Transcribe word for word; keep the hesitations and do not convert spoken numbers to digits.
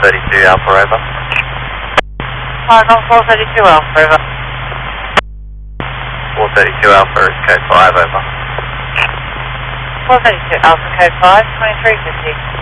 thirty-two Alpha, over. Flight on four thirty-two Alpha, over. four thirty-two Alpha is code five, over. four thirty-two Alpha, code five, twenty-three fifty.